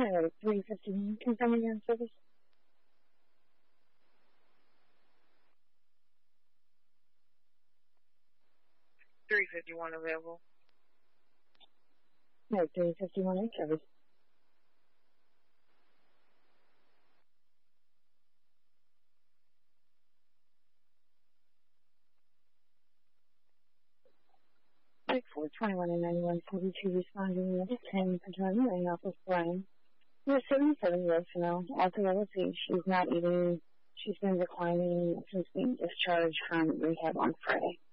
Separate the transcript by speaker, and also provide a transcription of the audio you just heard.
Speaker 1: Paramedic 351, confirming your service.
Speaker 2: 351 available.
Speaker 1: No, 351 in service. Take 421 and 9142 responding with 10 paternal and office Brian. We're 77 for now. Authority, she's not eating. She's been declining since being discharged from rehab on Friday.